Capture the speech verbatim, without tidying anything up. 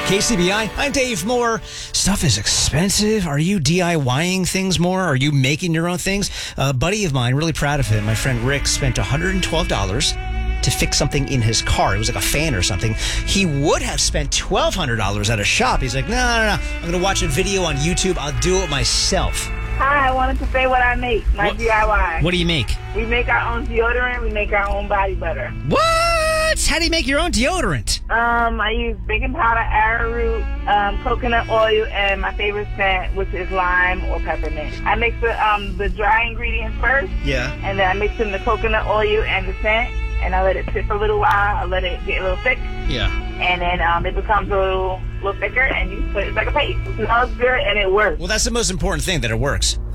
K C B I, I'm Dave Moore. Stuff is expensive. Are you DIYing things more? Are you making your own things? A buddy of mine, really proud of him, my friend Rick, spent one hundred twelve dollars to fix something in his car. It was like a fan or something. He would have spent twelve hundred dollars at a shop. He's like, no, no, no. I'm going to watch a video on YouTube. I'll do it myself. Hi, I wanted to say what I make, my What- D I Y. What do you make? We make our own deodorant. We make our own body butter. What? How do you make your own deodorant? Um, I use baking powder, arrowroot, um, coconut oil, and my favorite scent, which is lime or peppermint. I mix the um the dry ingredients first, Yeah. and then I mix in the coconut oil and the scent, and I let it sit for a little while. I let it get a little thick, Yeah. and then um it becomes a little little thicker, and you put it like a paste. It smells good and it works. Well, that's the most important thing, that it works.